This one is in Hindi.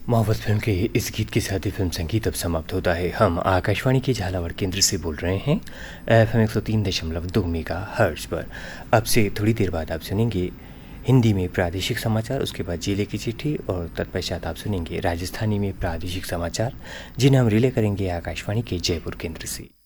मोहब्बत फिल्म के इस गीत के साथ ही फिल्म संगीत अब समाप्त होता है। हम आकाशवाणी के झालावाड़ केंद्र से बोल रहे हैं FM 103.2 मेगा हर्ट्ज पर। अब से थोड़ी देर बाद आप सुनेंगे हिंदी में प्रादेशिक समाचार, उसके बाद जिले की चिट्ठी और तत्पश्चात आप सुनेंगे राजस्थानी में प्रादेशिक समाचार, जिन्हें हम रिले करेंगे आकाशवाणी के जयपुर केंद्र से।